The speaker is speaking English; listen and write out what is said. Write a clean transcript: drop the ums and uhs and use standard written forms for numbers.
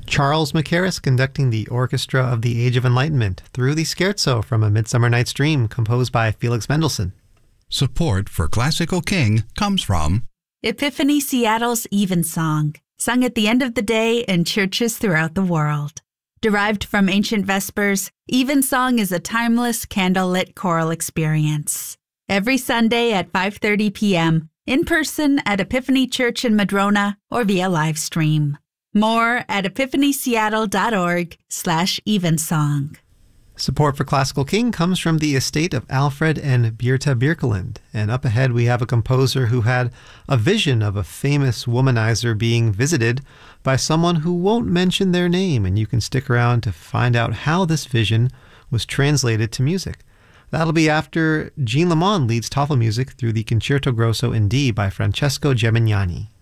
Charles Mackerras conducting the Orchestra of the Age of Enlightenment through the Scherzo from A Midsummer Night's Dream, composed by Felix Mendelssohn. Support for Classical King comes from Epiphany Seattle's Evensong, sung at the end of the day in churches throughout the world. Derived from ancient Vespers, Evensong is a timeless candlelit choral experience. Every Sunday at 5:30 p.m., in person at Epiphany Church in Madrona or via live stream. More at epiphanyseattle.org/Evensong. Support for Classical King comes from the estate of Alfred and Birta Birkeland. And up ahead we have a composer who had a vision of a famous womanizer being visited by someone who won't mention their name, and you can stick around to find out how this vision was translated to music. That'll be after Jean Lamond leads Tafelmusik through the Concerto Grosso in D by Francesco Gemignani.